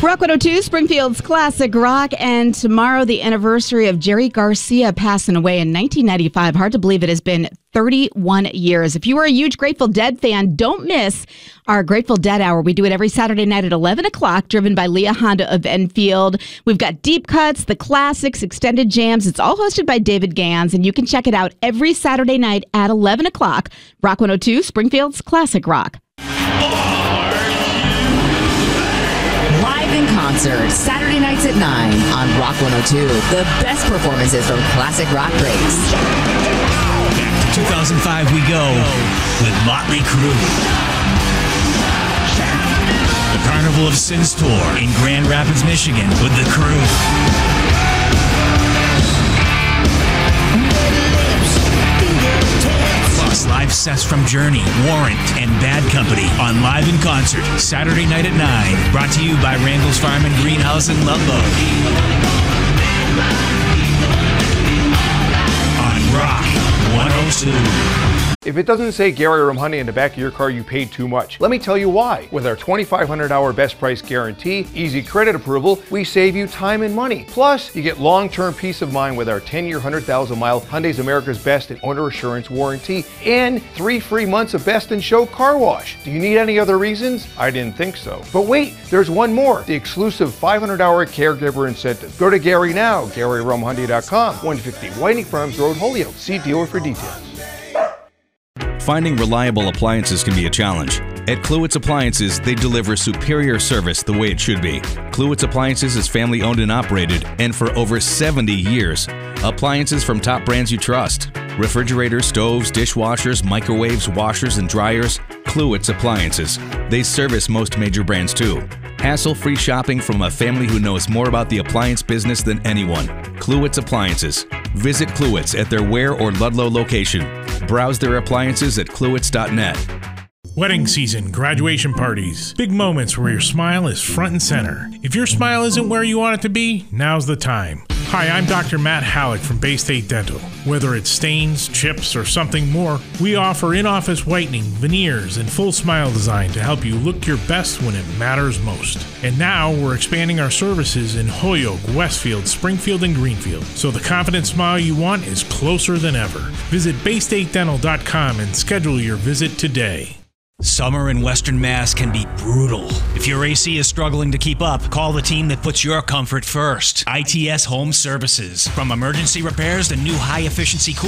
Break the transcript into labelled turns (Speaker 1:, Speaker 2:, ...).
Speaker 1: Rock 102, Springfield's classic rock, and tomorrow the anniversary of Jerry Garcia passing away in 1995. Hard to believe it has been 31 years. If you are a huge Grateful Dead fan, don't miss our Grateful Dead Hour. We do it every Saturday night at 11 o'clock, driven by Leah Honda of Enfield. We've got deep cuts, the classics, extended jams. It's all hosted by David Gans, and you can check it out every Saturday night at 11 o'clock. Rock 102, Springfield's classic rock.
Speaker 2: Live in concert, Saturday nights at 9 on Rock 102. The best performances from classic rock greats.
Speaker 3: Back to 2005 we go with Motley Crue. The Carnival of Sins Tour in Grand Rapids, Michigan with The Crew. Plus, live sets from Journey, Warrant, and Bad Company on Live in Concert, Saturday night at 9. Brought to you by Randall's Farm and Greenhouse in Ludlow. On Rock 102.
Speaker 4: If it doesn't say Gary Rumhundy in the back of your car, you paid too much. Let me tell you why. With our 2,500-hour best price guarantee, easy credit approval, we save you time and money. Plus, you get long-term peace of mind with our 10-year, 100,000-mile Hyundai's America's Best and Owner Assurance warranty and 3 free months of Best in Show car wash. Do you need any other reasons? I didn't think so. But wait, there's one more. The exclusive 500-hour caregiver incentive. Go to Gary now, GaryRumhundy.com, 150 Whiting Farms Road, Holyoke. See dealer for details.
Speaker 5: Finding reliable appliances can be a challenge. At Kluwitz Appliances, they deliver superior service the way it should be. Kluwitz Appliances is family owned and operated, and for over 70 years. Appliances from top brands you trust. Refrigerators, stoves, dishwashers, microwaves, washers, and dryers. Kluwitz Appliances. They service most major brands too. Hassle-free shopping from a family who knows more about the appliance business than anyone. Kluwitz Appliances. Visit Kluwitz at their Ware or Ludlow location. Browse their appliances at kluwitz.net.
Speaker 6: Wedding season, graduation parties, big moments where your smile is front and center. If your smile isn't where you want it to be, now's the time. Hi, I'm Dr. Matt Halleck from Bay State Dental. Whether it's stains, chips, or something more, we offer in-office whitening, veneers, and full smile design to help you look your best when it matters most. And now we're expanding our services in Holyoke, Westfield, Springfield, and Greenfield, so the confident smile you want is closer than ever. Visit BayStateDental.com and schedule your visit today.
Speaker 3: Summer in Western Mass can be brutal. If your AC is struggling to keep up, call the team that puts your comfort first. ITS Home Services. From emergency repairs to new high-efficiency cooling.